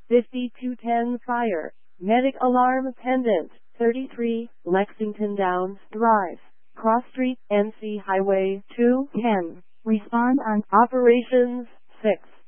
5210 Fire. Medic alarm pendant. 33 Lexington Downs Drive, Cross Street, NC Highway 210. Respond on Operations 6.